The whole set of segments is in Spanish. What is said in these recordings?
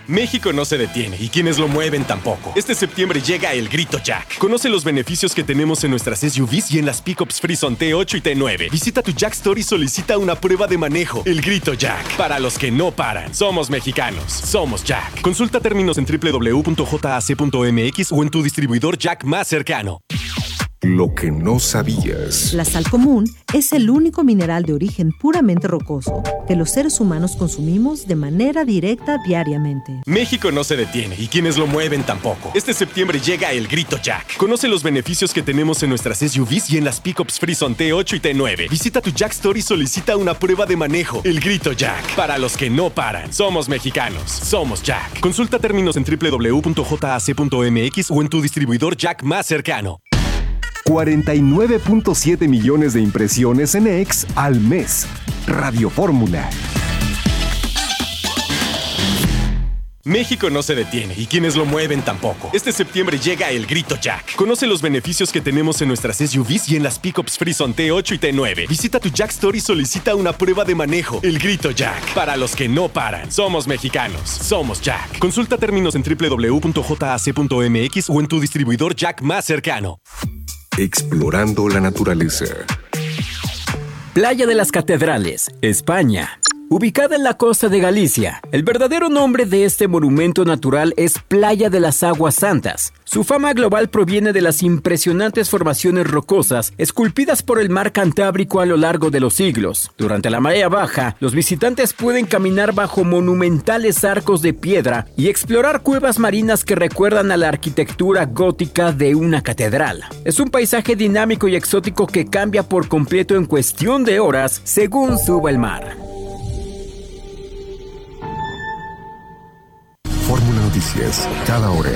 México no se detiene y quienes lo mueven tampoco. Este septiembre llega el Grito Jack. Conoce los beneficios que tenemos en nuestras SUVs y en las pickups Frison T8 y T9. Visita tu Jack Store y solicita una prueba de manejo. El Grito Jack. Para los que no paran. Somos mexicanos. Somos Jack. Consulta términos en www.jac.mx o en tu distribuidor Jack más cercano. Lo que no sabías. La sal común es el único mineral de origen puramente rocoso que los seres humanos consumimos de manera directa diariamente. México no se detiene y quienes lo mueven tampoco. Este septiembre llega el Grito Jack. Conoce los beneficios que tenemos en nuestras SUVs y en las pickups Frison T8 y T9. Visita tu Jack Store y solicita una prueba de manejo. El Grito Jack. Para los que no paran. Somos mexicanos. Somos Jack. Consulta términos en www.jac.mx o en tu distribuidor Jack más cercano. 49.7 millones de impresiones en X al mes. Radio Fórmula. México no se detiene y quienes lo mueven tampoco. Este septiembre llega el Grito Jack. Conoce los beneficios que tenemos en nuestras SUVs y en las pickups Frison T8 y T9. Visita tu Jack Store y solicita una prueba de manejo. El Grito Jack. Para los que no paran. Somos mexicanos. Somos Jack. Consulta términos en www.jac.mx o en tu distribuidor Jack más cercano. Explorando la naturaleza. Playa de las Catedrales, España. Ubicada en la costa de Galicia, el verdadero nombre de este monumento natural es Playa de las Aguas Santas. Su fama global proviene de las impresionantes formaciones rocosas esculpidas por el mar Cantábrico a lo largo de los siglos. Durante la marea baja, los visitantes pueden caminar bajo monumentales arcos de piedra y explorar cuevas marinas que recuerdan a la arquitectura gótica de una catedral. Es un paisaje dinámico y exótico que cambia por completo en cuestión de horas según suba el mar. Fórmula Noticias, cada hora.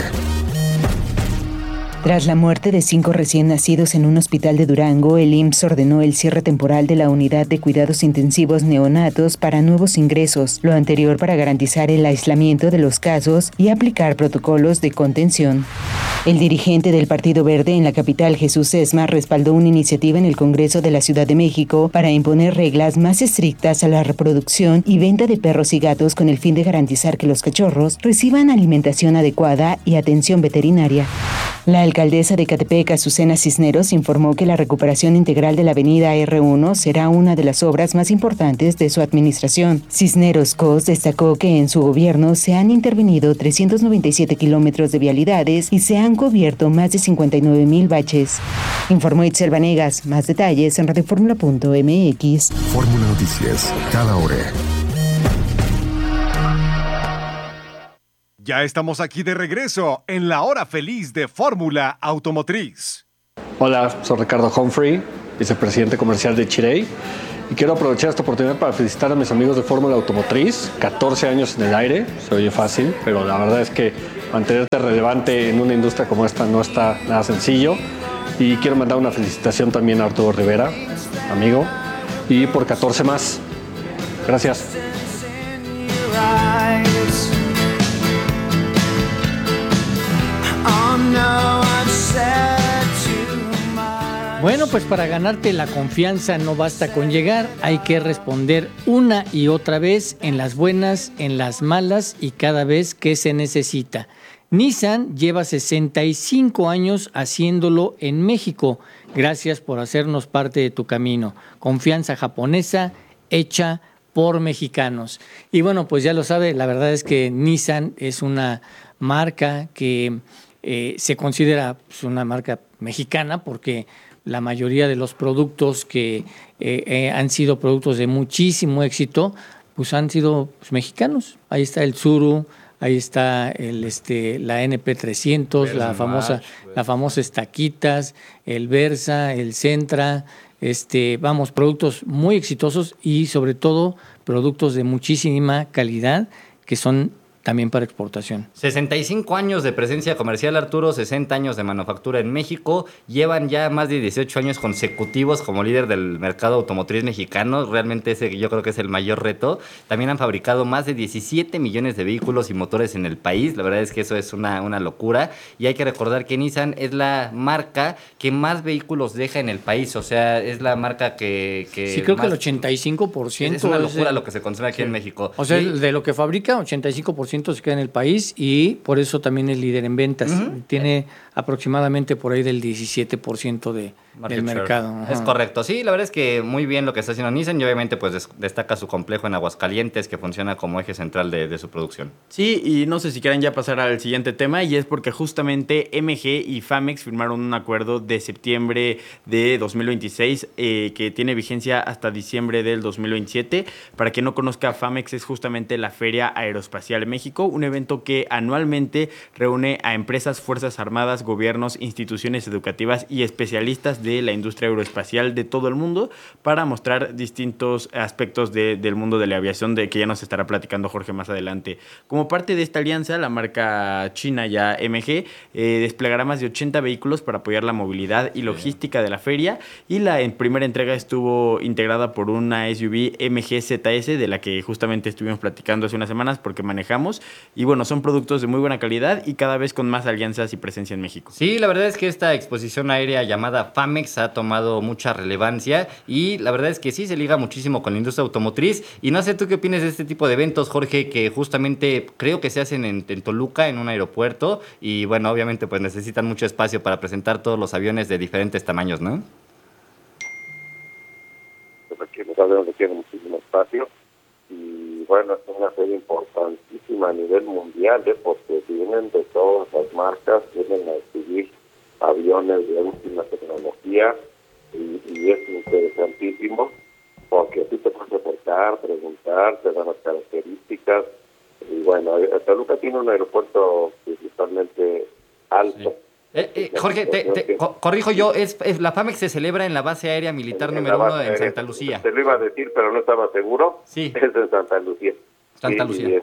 Tras la muerte de 5 recién nacidos en un hospital de Durango, el IMSS ordenó el cierre temporal de la unidad de cuidados intensivos neonatos para nuevos ingresos, lo anterior para garantizar el aislamiento de los casos y aplicar protocolos de contención. El dirigente del Partido Verde en la capital, Jesús Sesma, respaldó una iniciativa en el Congreso de la Ciudad de México para imponer reglas más estrictas a la reproducción y venta de perros y gatos con el fin de garantizar que los cachorros reciban alimentación adecuada y atención veterinaria. La alcaldesa de Ecatepec, Azucena Cisneros, informó que la recuperación integral de la avenida R1 será una de las obras más importantes de su administración. Cisneros Cos destacó que en su gobierno se han intervenido 397 kilómetros de vialidades y se han cubierto más de 59,000 baches. Informó Itzel Vanegas. Más detalles en radioformula.mx. Fórmula Noticias, cada hora. Ya estamos aquí de regreso en la hora feliz de Fórmula Automotriz. Hola, soy Ricardo Humphrey, vicepresidente comercial de Chirey, y quiero aprovechar esta oportunidad para felicitar a mis amigos de Fórmula Automotriz. 14 años en el aire, se oye fácil, pero la verdad es que mantenerte relevante en una industria como esta no está nada sencillo. Y quiero mandar una felicitación también a Arturo Rivera, amigo, y por 14 más. Gracias. Bueno, pues para ganarte la confianza no basta con llegar, hay que responder una y otra vez en las buenas, en las malas y cada vez que se necesita. Nissan lleva 65 años haciéndolo en México. Gracias por hacernos parte de tu camino. Confianza japonesa hecha por mexicanos. Y bueno, pues ya lo sabe, la verdad es que Nissan es una marca que se considera pues, una marca mexicana porque la mayoría de los productos que han sido productos de muchísimo éxito, pues han sido pues, mexicanos. Ahí está el Tsuru, ahí está la NP300, la famosa Estaquitas, el Versa, el Sentra, productos muy exitosos y sobre todo productos de muchísima calidad que son también para exportación. 65 años de presencia comercial, Arturo, 60 años de manufactura en México, llevan ya más de 18 años consecutivos como líder del mercado automotriz mexicano, realmente ese yo creo que es el mayor reto. También han fabricado más de 17 millones de vehículos y motores en el país, la verdad es que eso es una locura, y hay que recordar que Nissan es la marca que más vehículos deja en el país, o sea, es la marca que sí, creo que el 85%. Es una locura lo que se consume aquí en México. O sea, de lo que fabrica, 85% 50% se queda en el país y por eso también es líder en ventas. Tiene aproximadamente por ahí del 17% del mercado. Es correcto. Sí, la verdad es que muy bien lo que está haciendo Nissan y obviamente pues destaca su complejo en Aguascalientes que funciona como eje central de su producción. Sí, y no sé si quieren ya pasar al siguiente tema y es porque justamente MG y Famex firmaron un acuerdo de septiembre de 2026 que tiene vigencia hasta diciembre del 2027. Para quien no conozca, Famex es justamente la Feria Aeroespacial de México, un evento que anualmente reúne a empresas, fuerzas armadas, gobiernos, instituciones educativas y especialistas de la industria aeroespacial de todo el mundo para mostrar distintos aspectos del mundo de la aviación, de que ya nos estará platicando Jorge más adelante. Como parte de esta alianza, la marca china ya MG desplegará más de 80 vehículos para apoyar la movilidad y logística de la feria, y la primera entrega estuvo integrada por una SUV MG ZS, de la que justamente estuvimos platicando hace unas semanas porque manejamos, y bueno, son productos de muy buena calidad y cada vez con más alianzas y presencia en México. Sí, la verdad es que esta exposición aérea llamada Famex ha tomado mucha relevancia y la verdad es que sí se liga muchísimo con la industria automotriz. Y no sé tú qué opinas de este tipo de eventos, Jorge, que justamente creo que se hacen en Toluca, en un aeropuerto, y bueno, obviamente pues necesitan mucho espacio para presentar todos los aviones de diferentes tamaños, ¿no? Pues aquí los aviones tienen muchísimo espacio y bueno, es una feria importantísima a nivel mundial, porque vienen de todas las marcas, vienen a exhibir aviones de última tecnología y es interesantísimo porque así te puedes acercar, preguntar, te dan las características y bueno, Toluca tiene un aeropuerto principalmente alto. Sí. Jorge, corrijo yo, la FAMEX se celebra en la base aérea militar número 1 en Santa Lucía. Te lo iba a decir, pero no estaba seguro. Sí. Es en Santa Lucía. Santa Lucía.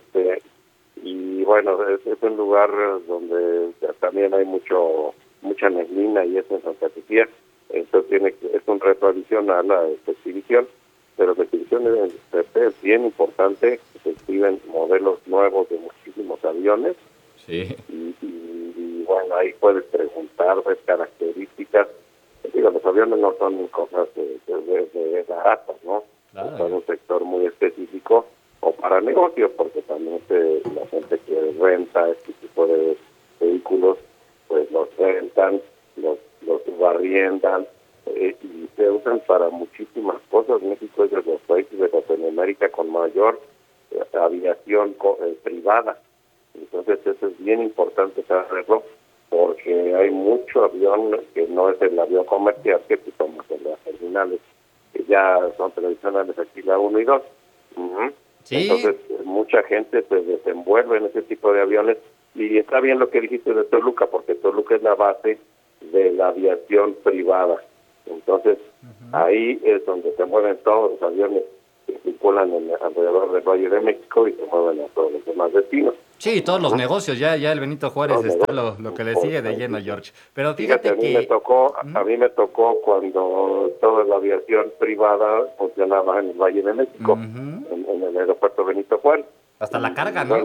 Y bueno, es un lugar donde también hay mucha neblina y es en Santa Lucía. Entonces es un reto adicional a esta exhibición, pero la exhibición es bien importante. Se exhiben modelos nuevos de muchísimos aviones. Sí. Y bueno, ahí puedes preguntar, ver características. Digo, los aviones no son cosas de baratas, ¿no? Claro. Son un sector muy específico o para negocios, porque también la gente que renta este tipo de vehículos, pues los rentan, los subarriendan y se usan para muchísimas cosas. México es de los países de Latinoamérica con mayor aviación privada. Entonces eso es bien importante saberlo, porque hay mucho avión que no es el avión comercial, que somos en las terminales, que ya son tradicionales aquí la 1 y 2. Sí. Entonces mucha gente se desenvuelve en ese tipo de aviones y está bien lo que dijiste de Toluca, porque Toluca es la base de la aviación privada. Entonces ahí es donde se mueven todos los aviones que circulan alrededor del Valle de México y se mueven a todos los demás destinos. Sí, todos los negocios, ya el Benito Juárez está lo que le sigue de lleno, George. Pero fíjate a mí me tocó cuando toda la aviación privada funcionaba en el Valle de México, en el aeropuerto Benito Juárez. Hasta la carga, ¿no?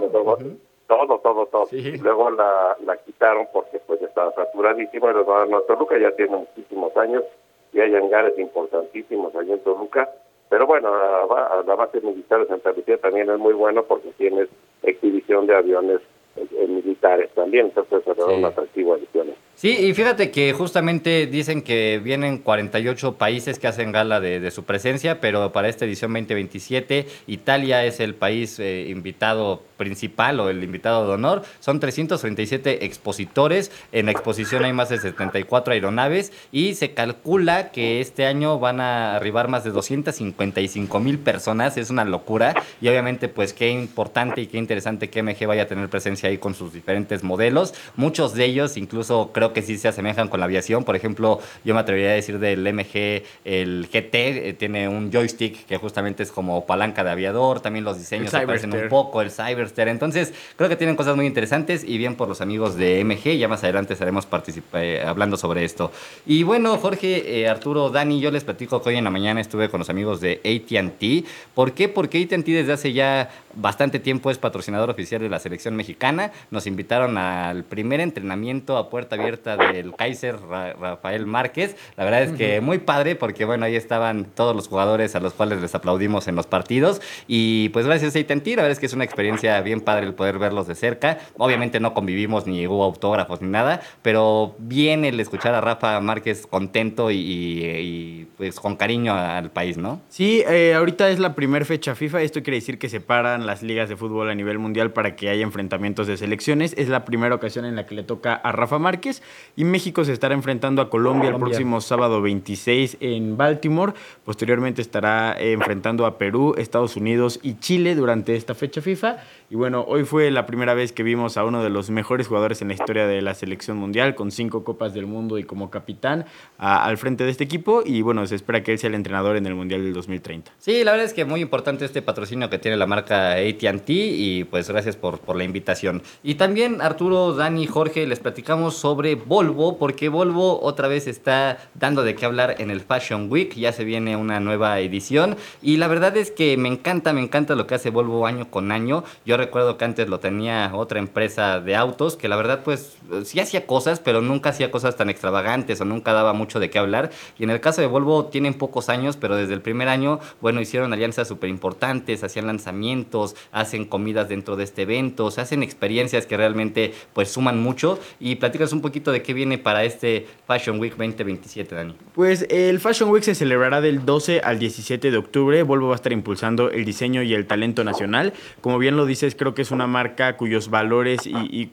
Todo. Sí. Luego la quitaron porque pues estaba saturadísimo, pero Toluca ya tiene muchísimos años y hay hangares importantísimos allá en Toluca. Pero bueno, la base militar de Santa Lucía también es muy bueno porque tienes exhibición de aviones militares también, entonces es un atractivo adicional. Sí, y fíjate que justamente dicen que vienen 48 países que hacen gala de su presencia, pero para esta edición 2027 Italia es el país invitado principal o el invitado de honor. Son 337 expositores, en la exposición hay más de 74 aeronaves y se calcula que este año van a arribar más de 255,000 personas, es una locura y obviamente pues qué importante y qué interesante que MG vaya a tener presencia ahí con sus diferentes modelos, muchos de ellos incluso creo que sí se asemejan con la aviación. Por ejemplo, yo me atrevería a decir del MG, el GT tiene un joystick que justamente es como palanca de aviador, también los diseños se parecen un poco, el Cyberster, entonces creo que tienen cosas muy interesantes y bien por los amigos de MG, ya más adelante estaremos hablando sobre esto. Y bueno, Jorge, Arturo, Dani, yo les platico que hoy en la mañana estuve con los amigos de AT&T. ¿Por qué? Porque AT&T desde hace ya bastante tiempo es patrocinador oficial de la selección mexicana. Nos invitaron al primer entrenamiento a puerta abierta del Kaiser Rafael Márquez. La verdad es que muy padre porque bueno, ahí estaban todos los jugadores a los cuales les aplaudimos en los partidos y pues gracias a AT&T, la verdad es que es una experiencia experiencia bien padre el poder verlos de cerca. Obviamente no convivimos ni hubo autógrafos ni nada, pero bien el escuchar a Rafa Márquez contento y pues con cariño al país, ¿no? Sí, ahorita es la primera fecha FIFA. Esto quiere decir que separan las ligas de fútbol a nivel mundial para que haya enfrentamientos de selecciones. Es la primera ocasión en la que le toca a Rafa Márquez y México se estará enfrentando a Colombia el próximo sábado 26 en Baltimore. Posteriormente estará enfrentando a Perú, Estados Unidos y Chile durante esta fecha FIFA. Y bueno, hoy fue la primera vez que vimos a uno de los mejores jugadores en la historia de la selección mundial, con 5 Copas del Mundo y como capitán al frente de este equipo. Y bueno, se espera que él sea el entrenador en el Mundial del 2030. Sí, la verdad es que muy importante este patrocinio que tiene la marca AT&T y pues gracias por la invitación. Y también Arturo, Dani, Jorge, les platicamos sobre Volvo, porque Volvo otra vez está dando de qué hablar en el Fashion Week. Ya se viene una nueva edición y la verdad es que me encanta lo que hace Volvo año con año. Yo recuerdo que antes lo tenía otra empresa de autos que la verdad pues sí hacía cosas, pero nunca hacía cosas tan extravagantes o nunca daba mucho de qué hablar. Y en el caso de Volvo tienen pocos años, pero desde el primer año, bueno, hicieron alianzas súper importantes, hacían lanzamientos, hacen comidas dentro de este evento, se hacen experiencias que realmente pues suman mucho. Y platícanos un poquito de qué viene para este Fashion Week 2027, Dani. Pues el Fashion Week se celebrará del 12 al 17 de octubre. Volvo va a estar impulsando el diseño y el talento nacional. Como bien lo dices, creo que es una marca cuyos valores y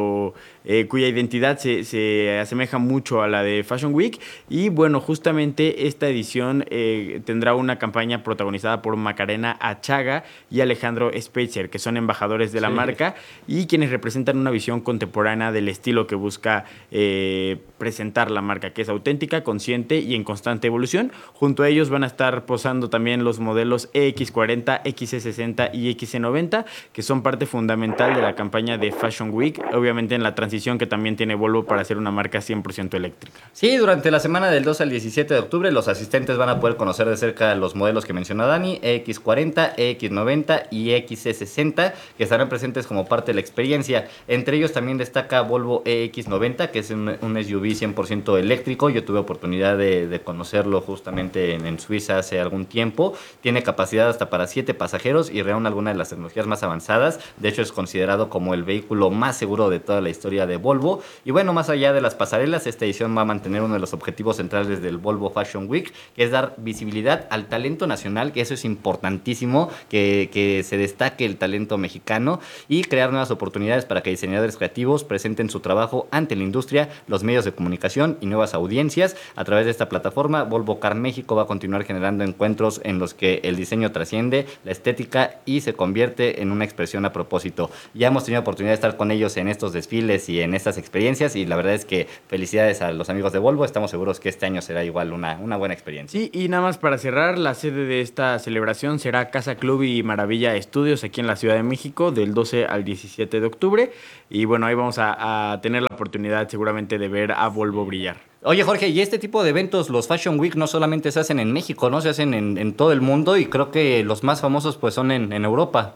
cuya identidad se asemeja mucho a la de Fashion Week. Y bueno, justamente esta edición tendrá una campaña protagonizada por Macarena Achaga y Alejandro Spitzer, que son embajadores de la marca y quienes representan una visión contemporánea del estilo que busca presentar la marca, que es auténtica, consciente y en constante evolución. Junto a ellos van a estar posando también los modelos EX40, XC60 y XC90, que son parte fundamental de la campaña de Fashion Week, obviamente en la transición que también tiene Volvo para ser una marca 100% eléctrica. Sí, durante la semana del 2 al 17 de octubre los asistentes van a poder conocer de cerca los modelos que mencionó Dani, EX40, EX90 y XC60, que estarán presentes como parte de la experiencia. Entre ellos también destaca Volvo EX90, que es un SUV 100% eléctrico. Yo tuve oportunidad de conocerlo justamente en Suiza hace algún tiempo. Tiene capacidad hasta para 7 pasajeros y reúne algunas de las tecnologías más avanzadas. De hecho, es considerado como el vehículo más seguro de toda la historia de Volvo. Y bueno, más allá de las pasarelas, esta edición va a mantener uno de los objetivos centrales del Volvo Fashion Week, que es dar visibilidad al talento nacional, que eso es importantísimo, que se destaque el talento mexicano y crear nuevas oportunidades para que diseñadores creativos presenten su trabajo ante la industria, los medios de comunicación y nuevas audiencias. A través de esta plataforma, Volvo Car México va a continuar generando encuentros en los que el diseño trasciende la estética y se convierte en una expresión a propósito. Ya hemos tenido oportunidad de estar con ellos en estos desfiles y en estas experiencias y la verdad es que felicidades a los amigos de Volvo. Estamos seguros que este año será igual una buena experiencia. Sí, y nada más para cerrar, la sede de esta celebración será Casa Club y Maravilla Estudios aquí en la Ciudad de México del 12 al 17 de octubre. Y bueno, ahí vamos a tener la oportunidad seguramente de ver a Volvo brillar. Oye, Jorge, y este tipo de eventos, los Fashion Week, no solamente se hacen en México, ¿no? Se hacen en todo el mundo y creo que los más famosos pues son en Europa.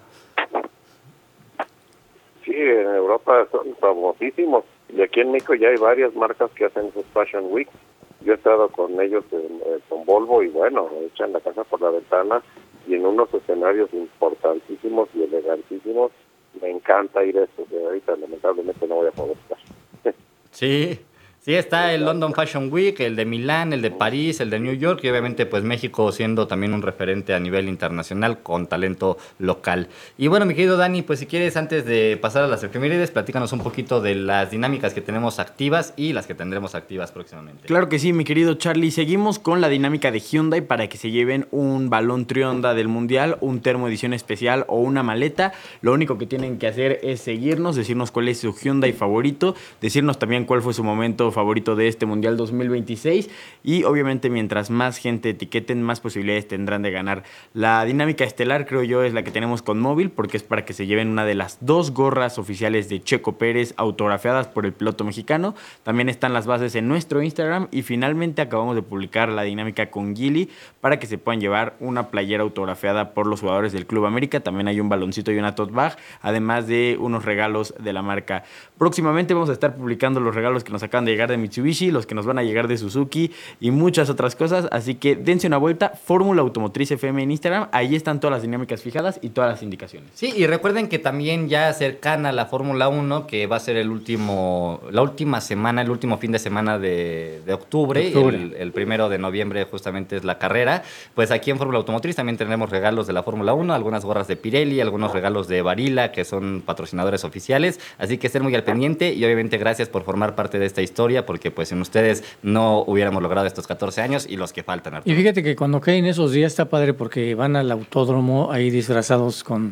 Sí, en Europa son famosísimos. Y aquí en México ya hay varias marcas que hacen sus Fashion Week. Yo he estado con ellos con Volvo y bueno, echan la casa por la ventana y en unos escenarios importantísimos y elegantísimos. Me encanta ir a esto, que ahorita lamentablemente no voy a poder estar. Sí, está el London Fashion Week, el de Milán, el de París, el de New York y obviamente pues México siendo también un referente a nivel internacional con talento local. Y bueno, mi querido Dani, pues si quieres antes de pasar a las efemérides, platícanos un poquito de las dinámicas que tenemos activas y las que tendremos activas próximamente. Claro que sí, mi querido Charlie. Seguimos con la dinámica de Hyundai para que se lleven un balón Trionda del Mundial, un termo edición especial o una maleta. Lo único que tienen que hacer es seguirnos, decirnos cuál es su Hyundai favorito, decirnos también cuál fue su momento favorito de este Mundial 2026 y obviamente mientras más gente etiqueten, más posibilidades tendrán de ganar. La dinámica estelar creo yo es la que tenemos con Móvil porque es para que se lleven una de las 2 gorras oficiales de Checo Pérez autografiadas por el piloto mexicano. También están las bases en nuestro Instagram y finalmente acabamos de publicar la dinámica con Gili para que se puedan llevar una playera autografiada por los jugadores del Club América. También hay un baloncito y una tote bag, además de unos regalos de la marca. Próximamente vamos a estar publicando los regalos que nos acaban de llegar llegar de Mitsubishi, los que nos van a llegar de Suzuki y muchas otras cosas. Así que dense una vuelta, Fórmula Automotriz FM en Instagram. Ahí están todas las dinámicas fijadas y todas las indicaciones. Sí, y recuerden que también ya cercana a la Fórmula 1, que va a ser la última semana, el último fin de semana de octubre. El 1 de noviembre justamente es la carrera. Pues aquí en Fórmula Automotriz también tenemos regalos de la Fórmula 1, algunas gorras de Pirelli, algunos regalos de Barilla, que son patrocinadores oficiales. Así que estén muy al pendiente y obviamente gracias por formar parte de esta historia, porque pues sin ustedes no hubiéramos logrado estos 14 años y los que faltan, Arturo. Y fíjate que cuando caen esos días está padre porque van al autódromo ahí disfrazados con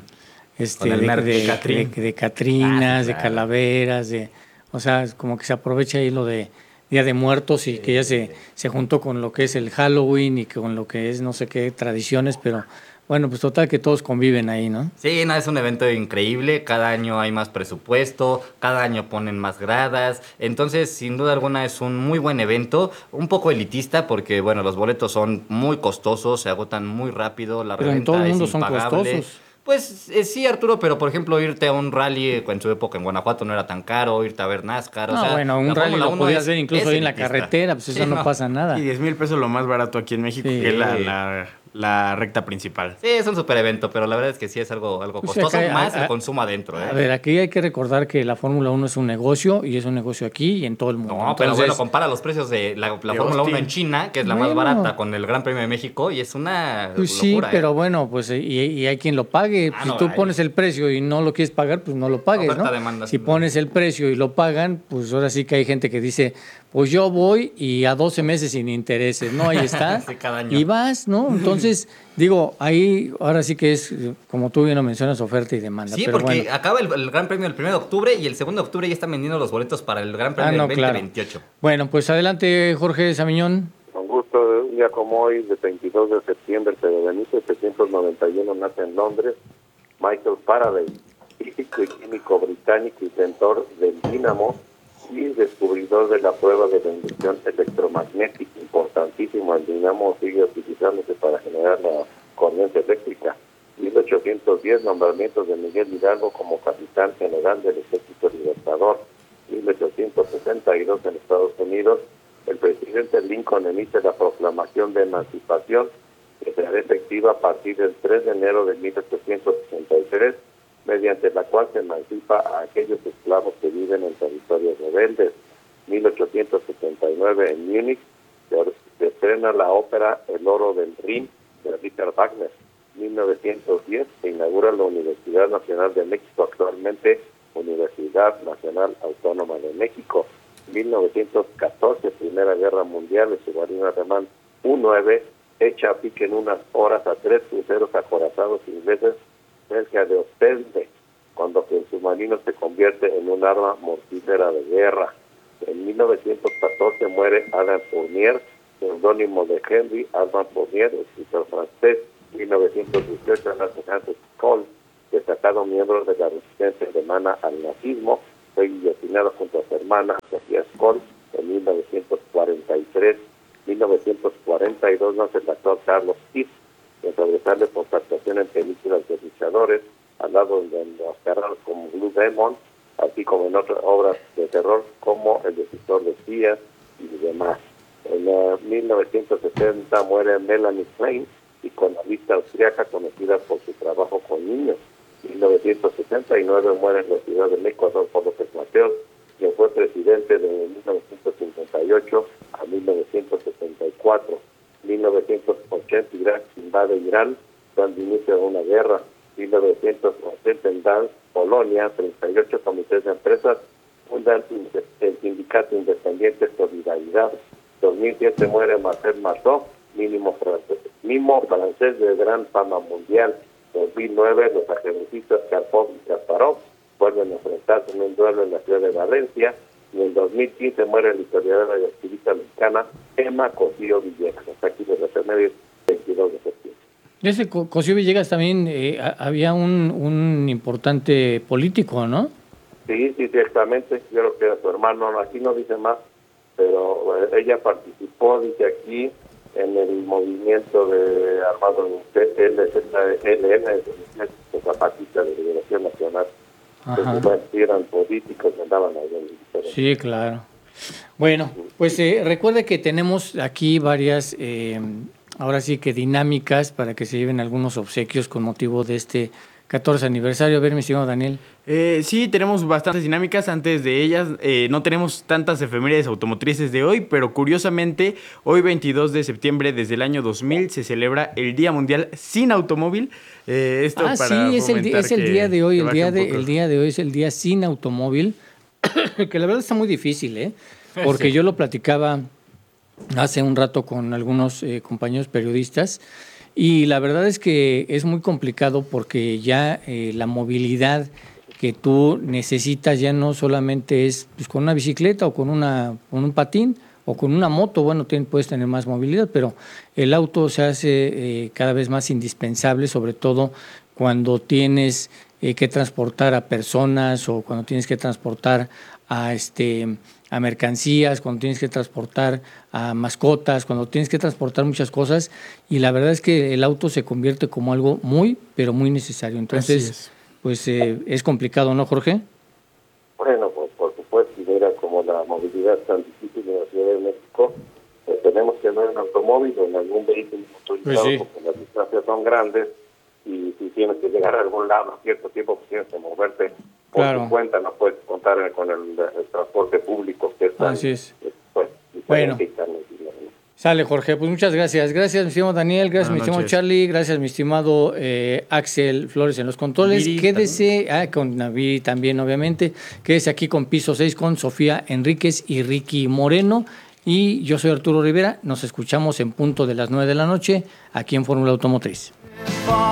de catrinas, de calaveras, o sea, como que se aprovecha ahí lo de Día de Muertos y que ya se juntó con lo que es el Halloween y con lo que es no sé qué tradiciones, pero bueno, pues total que todos conviven ahí, ¿no? Sí, no, es un evento increíble, cada año hay más presupuesto, cada año ponen más gradas, entonces sin duda alguna es un muy buen evento, un poco elitista porque bueno, los boletos son muy costosos, se agotan muy rápido, la pero reventa en todo el mundo es son impagable. costosos. Pues sí, Arturo, pero por ejemplo irte a un rally en su época en Guanajuato no era tan caro, irte a ver NASCAR, No, bueno, un rally lo podías ver incluso ahí en la elitista. carretera, pues eso no pasa nada. Y 10,000 pesos lo más barato aquí en México, Sí. que es la recta principal. Sí, es un super evento, pero la verdad es que sí es algo Pues costoso, acá, más el consumo adentro. A ver, aquí hay que recordar que la Fórmula 1 es un negocio y es un negocio aquí y en todo el mundo. No, pero bueno, compara los precios de la Fórmula 1 en China, que es la más barata, con el Gran Premio de México, y es una pues locura. Sí, pero bueno, pues y hay quien lo pague. Si no, tú pones el precio y no lo quieres pagar, pues no lo pagues, Oferta, ¿no? demanda. Si pones el precio y lo pagan, pues ahora sí que hay gente que dice, pues yo voy y a 12 meses sin intereses, ¿no? Ahí está. Sí, cada año. Y vas, ¿no? Entonces, digo, ahí ahora sí que es, como tú bien lo mencionas, oferta y demanda. Sí, pero porque bueno. acaba el Gran Premio el 1 de octubre y el 2 de octubre ya están vendiendo los boletos para el Gran Premio del 2028. Claro. Bueno, pues adelante, Jorge Samiñón. Con gusto, un día como hoy, de 22 de septiembre, pero de 1791 nace en Londres Michael Faraday, físico y químico británico, inventor del dínamo y descubridor de la prueba de la inducción electromagnética. Importantísimo, el dínamo sigue utilizándose para generar la corriente eléctrica. 1810, nombramientos de Miguel Hidalgo como capitán general del Ejército Libertador. 1862, en Estados Unidos, el presidente Lincoln emite la Proclamación de Emancipación, que será efectiva a partir del 3 de enero de 1863, mediante la cual se emancipa a aquellos esclavos que viven en territorios rebeldes. 1879, en Múnich, se estrena la ópera El Oro del Rin, de Richard Wagner. 1910, se inaugura la Universidad Nacional de México, actualmente Universidad Nacional Autónoma de México. 1914, Primera Guerra Mundial, el submarino alemán U-9 echa a pique en unas horas a 3 cruceros acorazados ingleses cerca de Ostende, cuando el submarino se convierte en un arma mortífera de guerra. En 1914 muere Alain Fournier, seudónimo de Henry Alain Fournier, escritor francés. 1918 nace Francis Cole, destacado miembro de la resistencia alemana al nazismo, fue guillotinado junto a su hermana Sofía Cole en 1943. 1942 nace el actor Carlos Pitt, que sobresale por su actuación en películas de luchadores, al lado de los carros como Blue Demon, así como en otras obras de terror como El Destructor de Espías y demás. En 1970 muere Melanie Klein, iconista austriaca conocida por su trabajo con niños. 1969 muere en la ciudad de Ecuador por López Mateos, quien fue presidente de 1958 a 1974. 1980 Irak invade Irán, dando inicio a una guerra. 1980 en Gdansk, Polonia, 38 comités de empresas fundan el sindicato independiente Solidaridad. 2007 muere Marcel Marceau, mimo francés de gran fama mundial. 2009 los ajedrecistas Karpov y Kasparov vuelven a enfrentarse en un duelo en la ciudad de Valencia. Y en 2015 muere la historiadora y activista mexicana Emma Cosío Villegas. Hasta aquí de el 22 de septiembre. Ese Cosío Villegas también había un importante político, ¿no? Sí, exactamente. Yo creo que era su hermano, aquí no dice más, pero ella participó, dice aquí, en el movimiento de armado LN, Zapatista de Liberación Nacional. Entonces, eran políticos que andaban ahí en el territorio. Sí, claro. Bueno, pues recuerde que tenemos aquí varias, ahora sí que dinámicas para que se lleven algunos obsequios con motivo de este 14 aniversario. A ver, mi estimado Daniel. Sí, tenemos bastantes dinámicas. Antes de ellas, no tenemos tantas efemérides automotrices de hoy, pero curiosamente, hoy 22 de septiembre desde el año 2000 se celebra el Día Mundial Sin Automóvil. Sí, es el día de hoy. El día de hoy es el Día Sin Automóvil, que la verdad está muy difícil, porque yo lo platicaba hace un rato con algunos compañeros periodistas. Y la verdad es que es muy complicado porque ya la movilidad que tú necesitas ya no solamente es pues, con una bicicleta o con un patín o con una moto. Bueno, puedes tener más movilidad, pero el auto se hace cada vez más indispensable, sobre todo cuando tienes que transportar a personas o cuando tienes que transportar a mercancías, cuando tienes que transportar a mascotas, cuando tienes que transportar muchas cosas, y la verdad es que el auto se convierte como algo muy, pero muy necesario. Entonces, pues es complicado, ¿no, Jorge? Bueno, pues por supuesto, y mira como la movilidad es tan difícil en la Ciudad de México, pues tenemos que andar en automóvil o en algún vehículo motorizado, porque las distancias son grandes, y si tienes que llegar a algún lado a cierto tiempo, pues tienes que moverte por tu cuenta, no puedes contar con el transporte público que es tan, así es. Pues, bueno, sale, Jorge, pues muchas gracias. Gracias, mi estimado Daniel, gracias, mi estimado Charlie, gracias, mi estimado Axel Flores en los controles. Viri, quédese, con Navi también, obviamente, quédese aquí con Piso 6 con Sofía Enríquez y Ricky Moreno. Y yo soy Arturo Rivera, nos escuchamos en punto de las 9 de la noche aquí en Fórmula Automotriz.